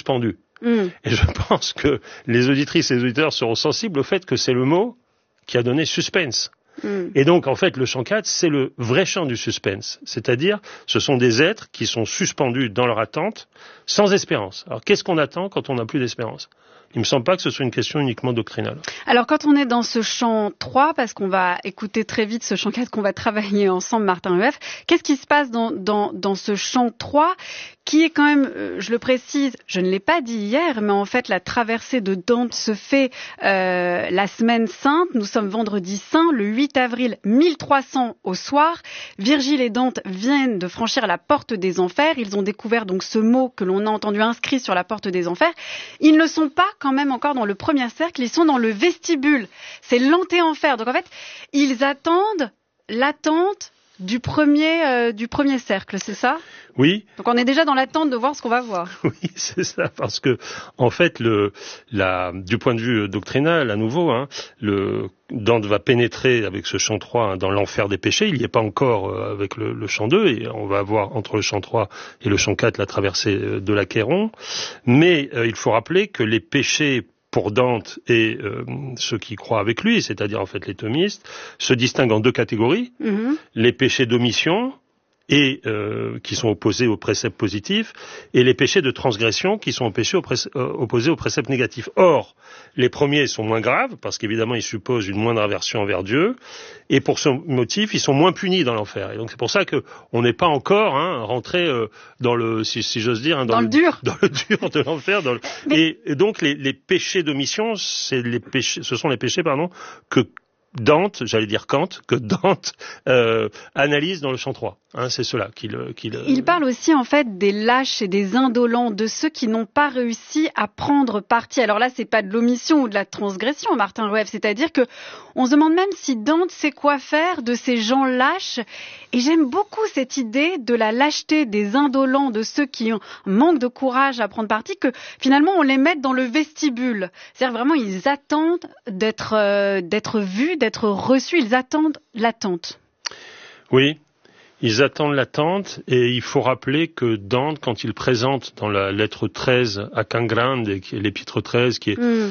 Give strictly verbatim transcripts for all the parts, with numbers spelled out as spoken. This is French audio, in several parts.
suspendu. Mmh. Et je pense que les auditrices et les auditeurs seront sensibles au fait que c'est le mot qui a donné suspense. Mm. Et donc, en fait, le chant quatre, c'est le vrai chant du suspense. C'est-à-dire, ce sont des êtres qui sont suspendus dans leur attente, sans espérance. Alors, qu'est-ce qu'on attend quand on n'a plus d'espérance ? Il me semble pas que ce soit une question uniquement doctrinale. Alors, quand on est dans ce chant trois, parce qu'on va écouter très vite ce chant quatre qu'on va travailler ensemble, Martin Rueff, qu'est-ce qui se passe dans, dans, dans ce chant trois qui est quand même, euh, je le précise, je ne l'ai pas dit hier, mais en fait, la traversée de Dante se fait euh, la semaine sainte. Nous sommes vendredi saint, le huit avril mille trois cents au soir. Virgile et Dante viennent de franchir la porte des enfers. Ils ont découvert donc ce mot que l'on a entendu inscrit sur la porte des enfers. Ils ne sont pas quand même encore dans le premier cercle, ils sont dans le vestibule. C'est l'anté-enfer. Donc en fait, ils attendent l'attente du premier, euh, du premier cercle, c'est ça ? Oui. Donc on est déjà dans l'attente de voir ce qu'on va voir. Oui, c'est ça, parce que en fait, le, la, du point de vue doctrinal, à nouveau, hein, le Dante va pénétrer avec ce chant trois hein, dans l'enfer des péchés. Il n'y est pas encore euh, avec le, le chant deux, et on va avoir entre le chant trois et le chant quatre la traversée de l'Achéron. Mais euh, il faut rappeler que les péchés pour Dante et euh, ceux qui croient avec lui, c'est-à-dire en fait les thomistes, se distinguent en deux catégories. Mm-hmm. Les péchés d'omission, et euh, qui sont opposés aux préceptes positifs, et les péchés de transgression qui sont opposés aux, pré- euh, opposés aux préceptes négatifs. Or, les premiers sont moins graves, parce qu'évidemment ils supposent une moindre aversion envers Dieu, et pour ce motif, ils sont moins punis dans l'enfer. Et donc c'est pour ça que on n'est pas encore hein, rentré euh, dans le, si, si j'ose dire, hein, dans, dans le, le dur, dans le dur de l'enfer. Dans le... Mais... Et, et donc les, les péchés d'omission, c'est les péchés, ce sont les péchés, pardon, que Dante, j'allais dire Kant, que Dante euh, analyse dans le chant trois. Hein, c'est cela qu'il, qu'il... Il parle aussi en fait des lâches et des indolents, de ceux qui n'ont pas réussi à prendre parti. Alors là, c'est pas de l'omission ou de la transgression, Martin Rueff, c'est-à-dire que on se demande même si Dante sait quoi faire de ces gens lâches. Et j'aime beaucoup cette idée de la lâcheté des indolents, de ceux qui ont manque de courage à prendre parti, que finalement on les mette dans le vestibule. C'est-à-dire vraiment ils attendent d'être euh, d'être vus, d'être reçus, ils attendent l'attente. Oui. Ils attendent l'attente, et il faut rappeler que Dante, quand il présente dans la lettre treize à Cangrande, qui est l'épître treize, qui est mm.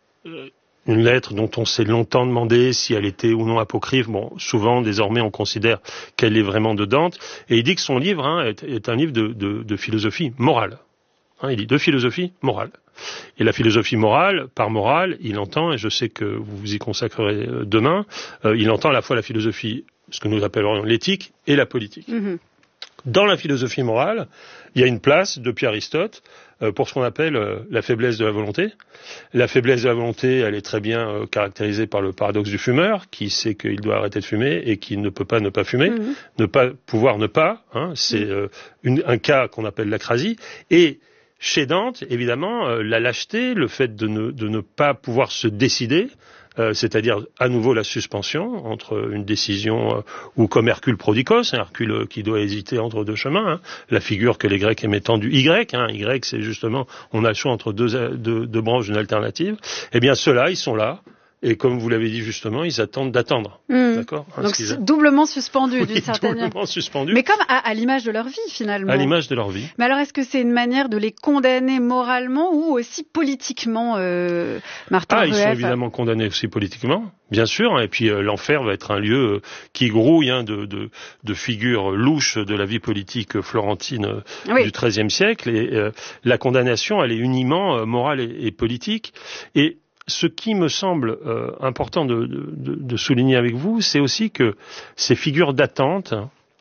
une lettre dont on s'est longtemps demandé si elle était ou non apocryphe, bon, souvent, désormais, on considère qu'elle est vraiment de Dante, et il dit que son livre hein, est, est un livre de, de, de philosophie morale. Hein, il dit de philosophie morale. Et la philosophie morale, par morale, il entend, et je sais que vous vous y consacrerez demain, euh, il entend à la fois la philosophie ce que nous appellerions l'éthique et la politique. Mm-hmm. Dans la philosophie morale, il y a une place, depuis Aristote, euh, pour ce qu'on appelle euh, la faiblesse de la volonté. La faiblesse de la volonté, elle est très bien euh, caractérisée par le paradoxe du fumeur, qui sait qu'il doit arrêter de fumer et qui ne peut pas ne pas fumer. Mm-hmm. Ne pas pouvoir ne pas, hein, c'est euh, une, un cas qu'on appelle l'acrasie. Et chez Dante, évidemment, euh, la lâcheté, le fait de ne, de ne pas pouvoir se décider, Euh, c'est-à-dire à nouveau la suspension entre une décision euh, ou comme Hercule Prodikos, un Hercule euh, qui doit hésiter entre deux chemins, hein, la figure que les Grecs aimaient tant du Y, hein, Y c'est justement, on a le choix entre deux, deux, deux branches d'une alternative, eh bien ceux-là, ils sont là. Et comme vous l'avez dit justement, ils attendent d'attendre. Mmh. D'accord hein, Donc c'est doublement suspendu oui, d'une certaine manière. Doublement suspendu. Mais comme à, à l'image de leur vie finalement. À l'image de leur vie. Mais alors est-ce que c'est une manière de les condamner moralement ou aussi politiquement, euh, Martin Ah, Rueff? Ils sont évidemment condamnés aussi politiquement, bien sûr. Hein, et puis euh, l'enfer va être un lieu euh, qui grouille hein, de, de, de figures louches de la vie politique florentine euh, oui. du treizième siècle. Et euh, la condamnation, elle est uniment euh, morale et, et politique. Et ce qui me semble euh, important de, de, de souligner avec vous, c'est aussi que ces figures d'attente,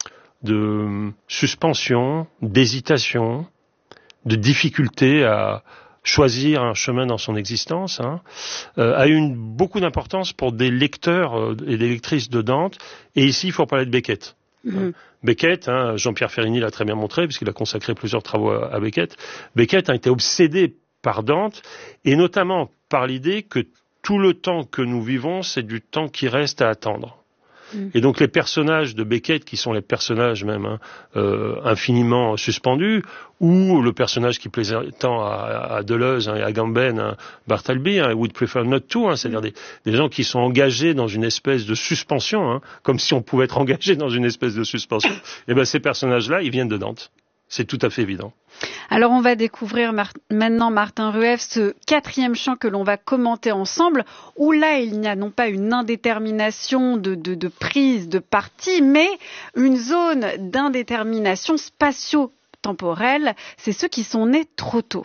de suspension, d'hésitation, de difficulté à choisir un chemin dans son existence, hein, euh, a eu une, beaucoup d'importance pour des lecteurs euh, et des lectrices de Dante. Et ici, il faut parler de Beckett. Mmh. Beckett, hein, Jean-Pierre Ferrini l'a très bien montré, puisqu'il a consacré plusieurs travaux à, à Beckett. Beckett a été obsédé par Dante, et notamment par l'idée que tout le temps que nous vivons, c'est du temps qui reste à attendre. Mm. Et donc les personnages de Beckett, qui sont les personnages même hein, euh, infiniment suspendus, ou le personnage qui plaisait tant à, à Deleuze hein, et à Gamben, hein, Bartleby, hein, would prefer not to, hein, c'est-à-dire des, des gens qui sont engagés dans une espèce de suspension, hein, comme si on pouvait être engagé dans une espèce de suspension, et ben ces personnages-là, ils viennent de Dante. C'est tout à fait évident. Alors on va découvrir mar- maintenant, Martin Rueff, ce quatrième chant que l'on va commenter ensemble, où là il n'y a non pas une indétermination de, de, de prise de parti, mais une zone d'indétermination spatio-temporelle. C'est ceux qui sont nés trop tôt.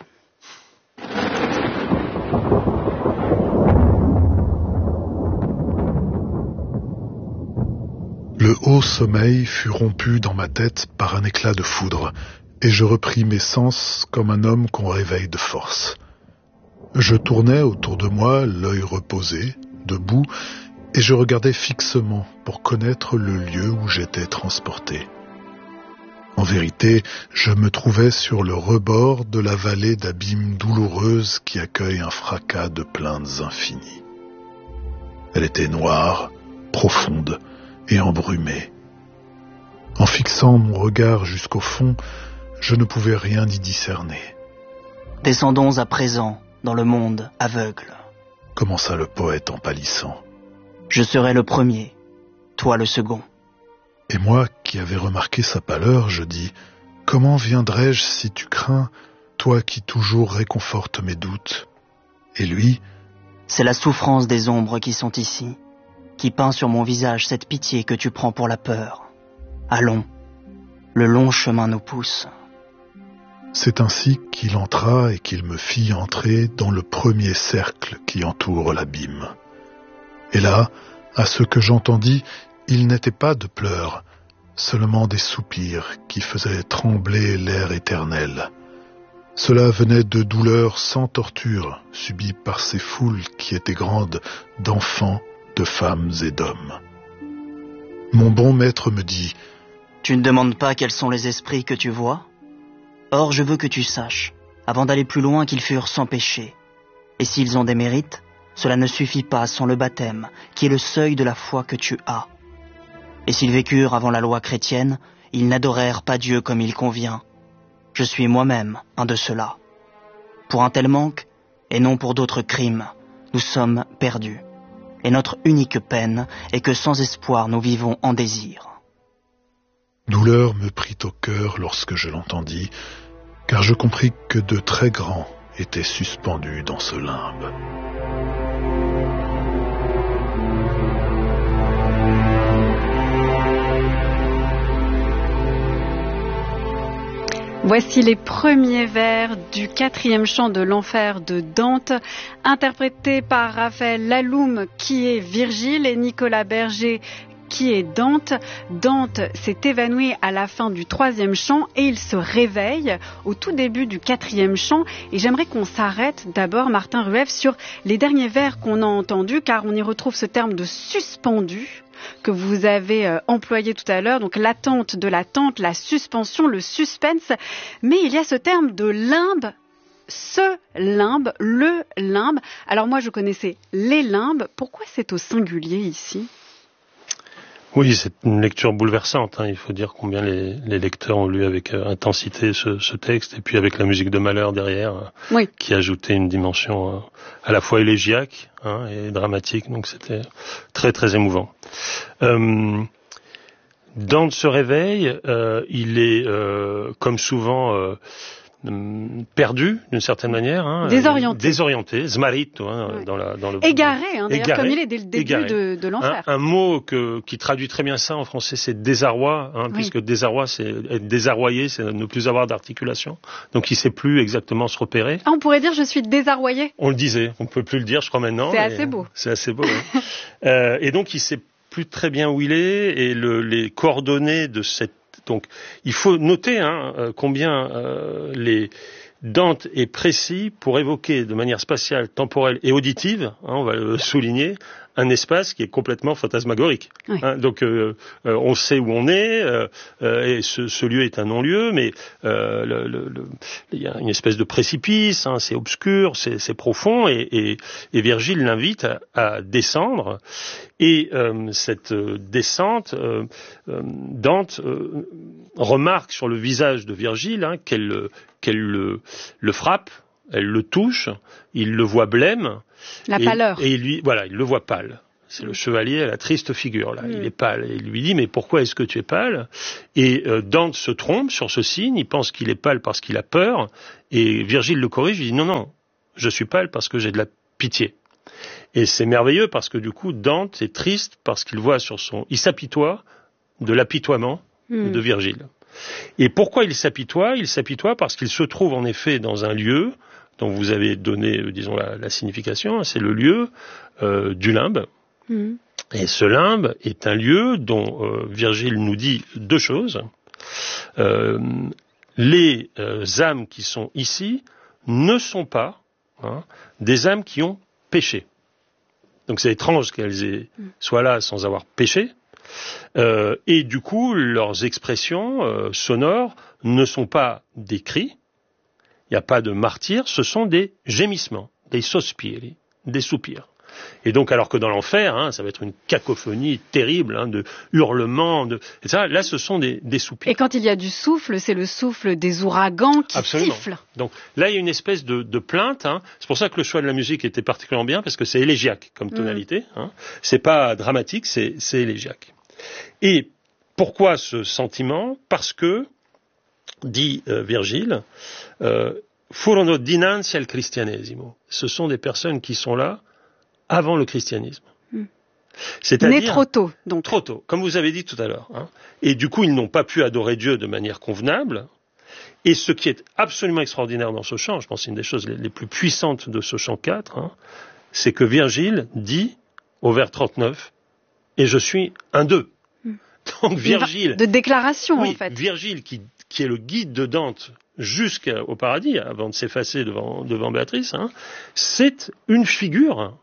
Le haut sommeil fut rompu dans ma tête par un éclat de foudre, et je repris mes sens comme un homme qu'on réveille de force. Je tournais autour de moi, l'œil reposé, debout, et je regardais fixement pour connaître le lieu où j'étais transporté. En vérité, je me trouvais sur le rebord de la vallée d'abîmes douloureuses qui accueille un fracas de plaintes infinies. Elle était noire, profonde et embrumée. En fixant mon regard jusqu'au fond, je ne pouvais rien y discerner. « Descendons à présent dans le monde aveugle. » commença le poète en pâlissant. « Je serai le premier, toi le second. » Et moi, qui avais remarqué sa pâleur, je dis « Comment viendrais-je si tu crains, toi qui toujours réconfortes mes doutes ?» Et lui « C'est la souffrance des ombres qui sont ici, qui peint sur mon visage cette pitié que tu prends pour la peur. Allons, le long chemin nous pousse. » C'est ainsi qu'il entra et qu'il me fit entrer dans le premier cercle qui entoure l'abîme. Et là, à ce que j'entendis, il n'était pas de pleurs, seulement des soupirs qui faisaient trembler l'air éternel. Cela venait de douleurs sans torture, subies par ces foules qui étaient grandes d'enfants, de femmes et d'hommes. Mon bon maître me dit « Tu ne demandes pas quels sont les esprits que tu vois ? Or je veux que tu saches, avant d'aller plus loin, qu'ils furent sans péché. Et s'ils ont des mérites, cela ne suffit pas sans le baptême, qui est le seuil de la foi que tu as. Et s'ils vécurent avant la loi chrétienne, ils n'adorèrent pas Dieu comme il convient. Je suis moi-même un de ceux-là. Pour un tel manque, et non pour d'autres crimes, nous sommes perdus. Et notre unique peine est que sans espoir nous vivons en désir. » Douleur me prit au cœur lorsque je l'entendis, car je compris que de très grands étaient suspendus dans ce limbe. Voici les premiers vers du quatrième chant de l'enfer de Dante, interprété par Raphaël Laloum, qui est Virgile, et Nicolas Berger, qui est Dante. Dante s'est évanoui à la fin du troisième chant et il se réveille au tout début du quatrième chant. Et j'aimerais qu'on s'arrête d'abord, Martin Rueff, sur les derniers vers qu'on a entendus, car on y retrouve ce terme de suspendu que vous avez euh, employé tout à l'heure, donc l'attente de l'attente, la suspension, le suspense. Mais il y a ce terme de limbe, ce limbe, le limbe. Alors moi je connaissais les limbes, pourquoi c'est au singulier ici ? Oui, c'est une lecture bouleversante. Hein. Il faut dire combien les, les lecteurs ont lu avec euh, intensité ce, ce texte, et puis avec la musique de Mahler derrière, euh, oui. qui ajoutait une dimension euh, à la fois élégiaque hein, et dramatique. Donc c'était très très émouvant. Euh, Dante se réveille, euh, il est euh, comme souvent euh, perdu d'une certaine manière, hein, désorienté, désorienté, smarrito, hein, ouais. dans, la, dans le égaré, hein, d'ailleurs, égaré, comme il est dès le début égaré. de, de l'enfer. Un, un mot que, qui traduit très bien ça en français, c'est désarroi, hein, oui. puisque désarroi, c'est être désarroyé, c'est ne plus avoir d'articulation. Donc il sait plus exactement se repérer. Ah, on pourrait dire je suis désarroyé. On le disait, on peut plus le dire, je crois maintenant. C'est assez beau. C'est assez beau. Ouais. euh, et donc il sait plus très bien où il est, et le, les coordonnées de cette. Donc il faut noter hein, combien euh, les Dante est précis pour évoquer de manière spatiale, temporelle et auditive, hein, on va le souligner, un espace qui est complètement fantasmagorique. Oui. Hein, donc euh, euh, on sait où on est, euh, euh, et ce, ce lieu est un non-lieu, mais euh, le, le, le, il y a une espèce de précipice, hein, c'est obscur, c'est, c'est profond, et, et, et Virgile l'invite à, à descendre. Et euh, cette euh, descente, euh, euh, Dante euh, remarque sur le visage de Virgile hein, qu'elle, qu'elle le, le frappe, elle le touche, il le voit blême. La pâleur. Et, et lui, voilà, il le voit pâle. C'est le chevalier à la triste figure, là. Mmh. Il est pâle. Il lui dit, mais pourquoi est-ce que tu es pâle? Et euh, Dante se trompe sur ce signe. Il pense qu'il est pâle parce qu'il a peur. Et Virgile le corrige. Il dit, non, non, je suis pâle parce que j'ai de la pitié. Et c'est merveilleux parce que du coup, Dante est triste parce qu'il voit sur son... Il s'apitoie de l'apitoiement mmh. de Virgile. Et pourquoi il s'apitoie? Il s'apitoie parce qu'il se trouve en effet dans un lieu dont vous avez donné, disons, la, la signification. C'est le lieu euh, du limbe. Mmh. Et ce limbe est un lieu dont euh, Virgile nous dit deux choses. Euh, les euh, âmes qui sont ici ne sont pas hein, des âmes qui ont péché. Donc c'est étrange qu'elles aient, mmh. soient là sans avoir péché. Euh, et du coup, leurs expressions euh, sonores ne sont pas des cris, il n'y a pas de martyrs, ce sont des gémissements, des sospiri, des soupirs. Et donc, alors que dans l'enfer, hein, ça va être une cacophonie terrible, hein, de hurlements, de, et ça, là, ce sont des, des soupirs. Et quand il y a du souffle, c'est le souffle des ouragans qui Absolument. Sifflent. Donc là, il y a une espèce de, de plainte. Hein. C'est pour ça que le choix de la musique était particulièrement bien, parce que c'est élégiaque comme tonalité. Mmh. Hein. C'est pas dramatique, c'est, c'est élégiaque. Et pourquoi ce sentiment? Parce que, dit euh, Virgile, euh, furono dinanzi al cristianesimo. Ce sont des personnes qui sont là avant le christianisme. Hmm. C'est-à-dire, né trop tôt, donc. Trop tôt, comme vous avez dit tout à l'heure. Hein. Et du coup, ils n'ont pas pu adorer Dieu de manière convenable. Et ce qui est absolument extraordinaire dans ce chant, je pense que c'est une des choses les, les plus puissantes de ce chant quatre, hein, c'est que Virgile dit, au vers trente-neuf, « Et je suis un d'eux hmm. ». Donc Virgile... De déclaration, oui, en fait. Virgile, qui, qui est le guide de Dante jusqu'au paradis, avant de s'effacer devant, devant Béatrice, hein, c'est une figure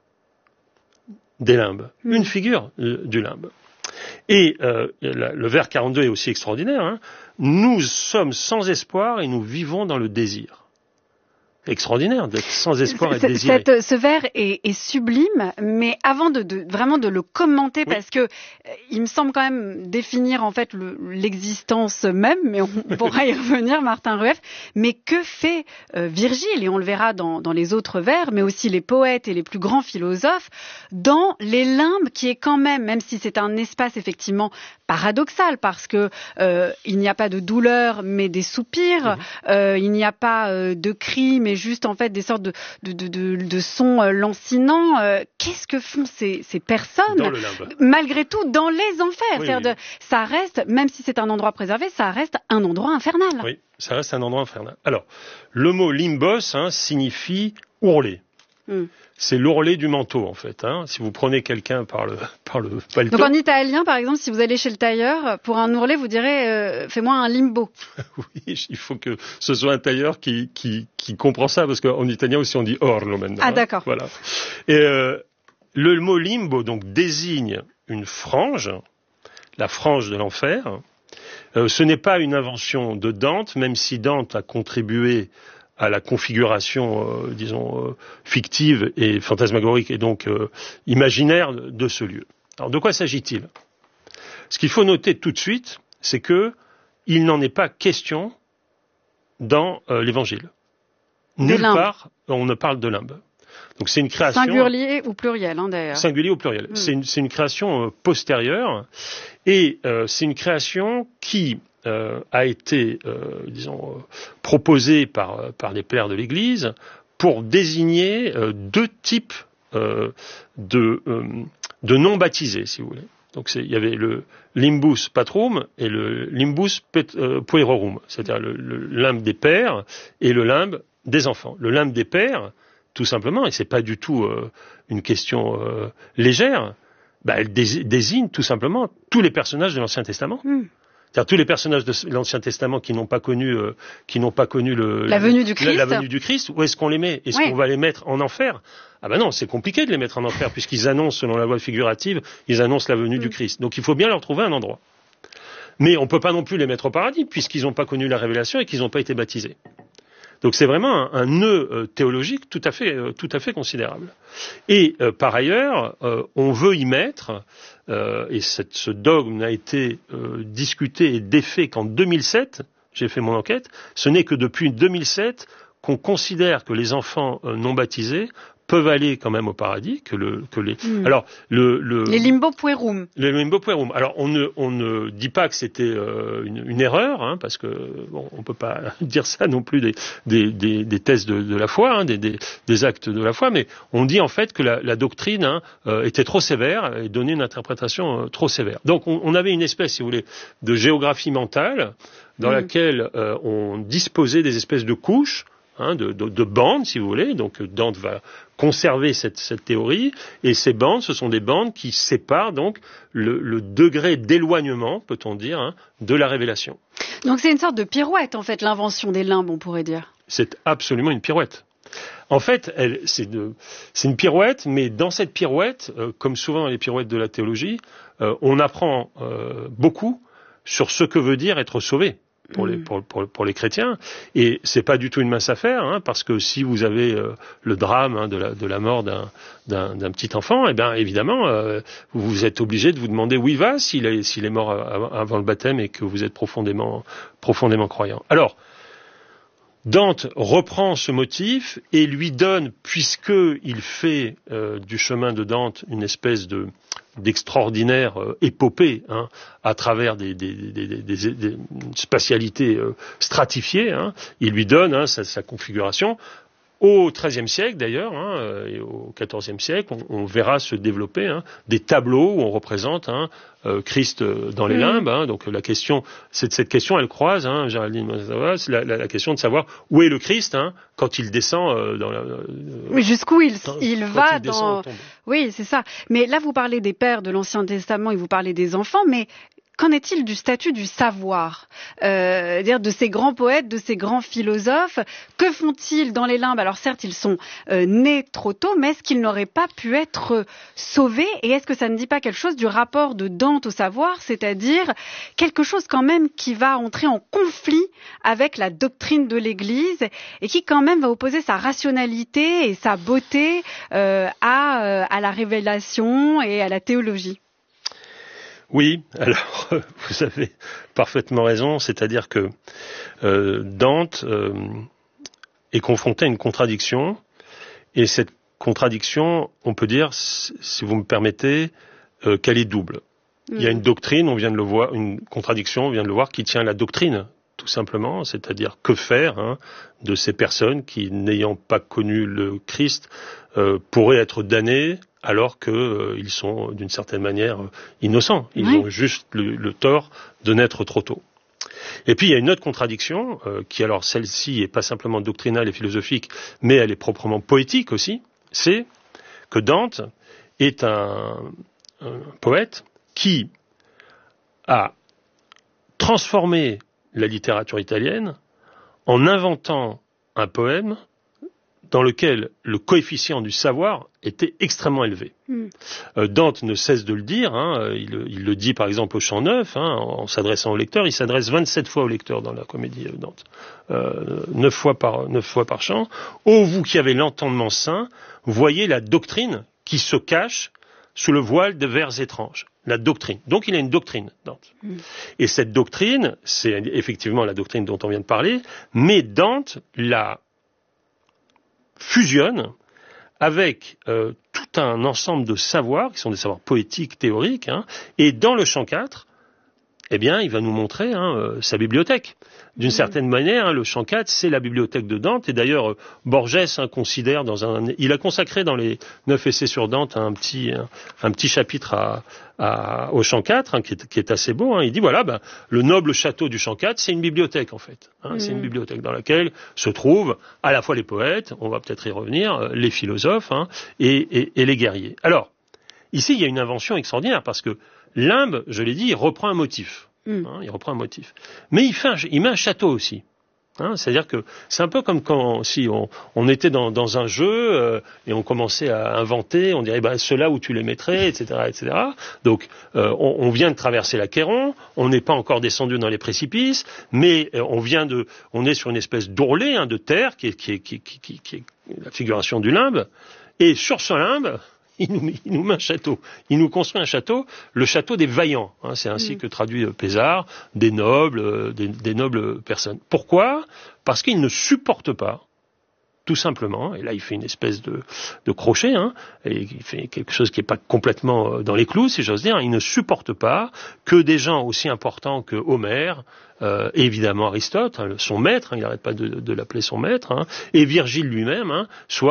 des limbes, mmh. une figure euh, du limbe. Et euh, la, le vers quarante-deux est aussi extraordinaire. Hein. Nous sommes sans espoir et nous vivons dans le désir. Extraordinaire d'être sans espoir et C- désiré. Cette, ce vers est, est sublime, mais avant de, de vraiment de le commenter, oui. parce que euh, il me semble quand même définir en fait le, l'existence même, mais on, on pourra y revenir, Martin Rueff. Mais que fait euh, Virgile, et on le verra dans, dans les autres vers, mais aussi les poètes et les plus grands philosophes, dans les limbes, qui est quand même, même si c'est un espace effectivement paradoxal, parce que euh, il n'y a pas de douleur, mais des soupirs, mmh. euh, il n'y a pas euh, de cris, mais juste en fait des sortes de, de, de, de, de sons euh, lancinants. Euh, qu'est-ce que font ces, ces personnes dans le limbe. Malgré tout dans les enfers? Oui, C'est-à-dire oui. De, ça reste, même si c'est un endroit préservé, ça reste un endroit infernal. Oui, ça reste un endroit infernal. Alors, le mot limbos hein, signifie ourler. Hmm. C'est l'ourlet du manteau, en fait. Hein. Si vous prenez quelqu'un par le, par le paletot... Donc en italien, par exemple, si vous allez chez le tailleur, pour un ourlet, vous direz euh, « fais-moi un limbo ». Oui, il faut que ce soit un tailleur qui, qui, qui comprend ça, parce qu'en italien aussi on dit « orlo » maintenant. Ah hein. D'accord. Voilà. Et euh, le mot limbo donc, désigne une frange, la frange de l'enfer. Euh, ce n'est pas une invention de Dante, même si Dante a contribué à la configuration, euh, disons, euh, fictive et fantasmagorique et donc euh, imaginaire de ce lieu. Alors, de quoi s'agit-il? Ce qu'il faut noter tout de suite, c'est que il n'en est pas question dans euh, l'Évangile. Nulle part, on ne parle de limbe. Donc, c'est une création... Singulier ou pluriel, hein, d'ailleurs. Singulier ou pluriel. Mmh. C'est, une, c'est une création euh, postérieure et euh, c'est une création qui... Euh, a été, euh, disons, euh, proposé par, euh, par les pères de l'Église pour désigner euh, deux types euh, de, euh, de non-baptisés, si vous voulez. Donc c'est, il y avait le limbus patrum et le limbus pet, euh, puerorum, c'est-à-dire le, le limbe des pères et le limbe des enfants. Le limbe des pères, tout simplement, et c'est pas du tout euh, une question euh, légère, bah, elle dés- désigne tout simplement tous les personnages de l'Ancien Testament. Mm. C'est-à-dire tous les personnages de l'Ancien Testament qui n'ont pas connu, euh, qui n'ont pas connu le, la venue du Christ. La, la venue du Christ. Où est-ce qu'on les met? Est-ce oui. qu'on va les mettre en enfer? Ah ben non, c'est compliqué de les mettre en enfer puisqu'ils annoncent, selon la loi figurative, ils annoncent la venue mm. du Christ. Donc il faut bien leur trouver un endroit. Mais on peut pas non plus les mettre au paradis puisqu'ils n'ont pas connu la révélation et qu'ils n'ont pas été baptisés. Donc c'est vraiment un, un nœud euh, théologique tout à fait, euh, tout à fait considérable. Et euh, par ailleurs, euh, on veut y mettre, euh, et cette, ce dogme n'a été euh, discuté et défait qu'en deux mille sept, j'ai fait mon enquête, ce n'est que depuis deux mille sept qu'on considère que les enfants euh, non baptisés peuvent aller quand même au paradis, que le que les mmh. alors le, le les limbo puerum. Les limbo puerum. Alors on ne on ne dit pas que c'était euh, une, une erreur, hein, parce que bon, on peut pas dire ça non plus des des des, des thèses de, de la foi, hein, des, des des actes de la foi, mais on dit en fait que la, la doctrine hein, euh, était trop sévère et donnait une interprétation euh, trop sévère. Donc on, on avait une espèce, si vous voulez, de géographie mentale dans mmh. laquelle euh, on disposait des espèces de couches. Hein, de, de, de bandes, si vous voulez. Donc Dante va conserver cette, cette théorie, et ces bandes, ce sont des bandes qui séparent donc le, le degré d'éloignement, peut-on dire, hein, de la révélation. Donc c'est une sorte de pirouette, en fait, l'invention des limbes, on pourrait dire. C'est absolument une pirouette. En fait, elle, c'est, de, c'est une pirouette, mais dans cette pirouette, euh, comme souvent dans les pirouettes de la théologie, euh, on apprend euh, beaucoup sur ce que veut dire être sauvé. Pour les, pour, pour, pour les chrétiens, et c'est pas du tout une mince affaire, hein, parce que si vous avez euh, le drame hein, de, la, de la mort d'un, d'un, d'un petit enfant, eh bien évidemment, euh, vous êtes obligé de vous demander où il va s'il est, s'il est mort avant le baptême et que vous êtes profondément, profondément croyant. Alors, Dante reprend ce motif et lui donne, puisqu'il fait euh, du chemin de Dante une espèce de d'extraordinaire euh, épopée hein, à travers des, des, des, des, des, des spatialités euh, stratifiées, hein, il lui donne hein, sa, sa configuration. Au treizième siècle d'ailleurs, hein, et au quatorzième siècle, on, on verra se développer hein, des tableaux où on représente hein, euh, Christ dans les mmh. limbes. Hein, donc la question, cette, cette question, elle croise, hein, Géraldine, c'est la, la, la question de savoir où est le Christ hein, quand il descend euh, dans la. Euh, oui, jusqu'où il, quand, il quand va il descend dans. Oui, c'est ça. Mais là, vous parlez des pères de l'Ancien Testament et vous parlez des enfants, mais qu'en est-il du statut du savoir, euh, dire de ces grands poètes, de ces grands philosophes? Que font-ils dans les limbes? Alors certes, ils sont euh, nés trop tôt, mais est-ce qu'ils n'auraient pas pu être sauvés? Et est-ce que ça ne dit pas quelque chose du rapport de Dante au savoir, c'est-à-dire quelque chose quand même qui va entrer en conflit avec la doctrine de l'Église et qui quand même va opposer sa rationalité et sa beauté euh, à, euh, à la révélation et à la théologie? Oui, alors vous avez parfaitement raison, c'est-à-dire que euh, Dante euh, est confronté à une contradiction, et cette contradiction, on peut dire, si vous me permettez, euh, qu'elle est double. Mmh. Il y a une doctrine, on vient de le voir, une contradiction, on vient de le voir, qui tient à la doctrine, tout simplement, c'est-à-dire que faire hein, de ces personnes qui, n'ayant pas connu le Christ, euh, pourraient être damnées, alors qu'ils euh, sont d'une certaine manière euh, innocents. Ils oui. ont juste le, le tort de naître trop tôt. Et puis il y a une autre contradiction, euh, qui alors celle-ci est pas simplement doctrinale et philosophique, mais elle est proprement poétique aussi, c'est que Dante est un, un poète qui a transformé la littérature italienne en inventant un poème dans lequel le coefficient du savoir était extrêmement élevé. Mm. Euh, Dante ne cesse de le dire, hein, il, il le dit par exemple au chant neuf, hein, en, en s'adressant au lecteur, il s'adresse vingt-sept fois au lecteur dans la comédie euh, Dante, euh, neuf fois par, neuf fois par chant. Ô vous qui avez l'entendement saint, voyez la doctrine qui se cache sous le voile de vers étranges. La doctrine. Donc il a une doctrine, Dante. Mm. Et cette doctrine, c'est effectivement la doctrine dont on vient de parler, mais Dante l'a fusionne avec euh, tout un ensemble de savoirs, qui sont des savoirs poétiques, théoriques, hein, et dans le chant quatre, eh bien, il va nous montrer hein, euh, sa bibliothèque. D'une mmh. certaine manière, hein, le chant quatre, c'est la bibliothèque de Dante, et d'ailleurs, euh, Borges hein, considère dans un... Il a consacré dans les neuf essais sur Dante un petit, un, un petit chapitre à, à, au chant quatre, hein, qui, est, qui est assez beau. Hein. Il dit, voilà, ben, le noble château du chant quatre, c'est une bibliothèque, en fait. Hein, mmh. C'est une bibliothèque dans laquelle se trouvent à la fois les poètes, on va peut-être y revenir, euh, les philosophes hein, et, et, et les guerriers. Alors, ici, il y a une invention extraordinaire, parce que Limbe, je l'ai dit, il reprend un motif. Mm. Hein, il reprend un motif. Mais il, fait un, il met un château aussi. Hein, c'est-à-dire que c'est un peu comme quand si on, on était dans, dans un jeu euh, et on commençait à inventer, on dirait bah, ceux-là où tu les mettrais, et cetera, et cetera. Donc euh, on, on vient de traverser l'Achéron, on n'est pas encore descendu dans les précipices, mais euh, on vient de, on est sur une espèce d'ourlet hein, de terre qui est, qui, est, qui, qui, qui, qui est la figuration du limbe, et sur ce limbe, Il nous, il nous met un château. Il nous construit un château, le château des vaillants. Hein, c'est ainsi mmh. que traduit euh, Pézard, des nobles, euh, des, des nobles personnes. Pourquoi ? Parce qu'ils ne supportent pas tout simplement, et là il fait une espèce de, de crochet, hein, et il fait quelque chose qui n'est pas complètement dans les clous, si j'ose dire, il ne supporte pas que des gens aussi importants que Homère, euh, et évidemment Aristote, hein, son maître, hein, il n'arrête pas de, de l'appeler son maître, hein, et Virgile lui-même, hein, soit